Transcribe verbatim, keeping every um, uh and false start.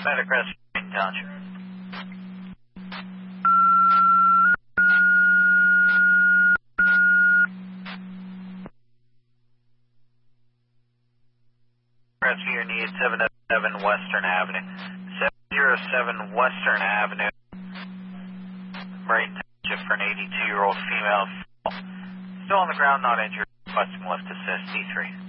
Metacrest, Township. Rescue need seven oh seven Western Avenue. seven oh seven Western Avenue. Murray Township for an eighty-two-year-old female. Still on the ground, not injured. Requesting lift assist, D three.